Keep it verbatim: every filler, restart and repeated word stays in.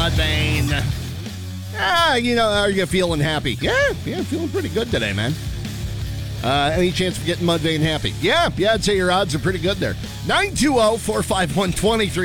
Mudvayne. Ah, you know, are you feeling happy? Yeah, yeah, feeling pretty good today, man. Uh, any chance of getting Mudvayne happy? Yeah, yeah, I'd say your odds are pretty good there. nine two zero, four five one, two three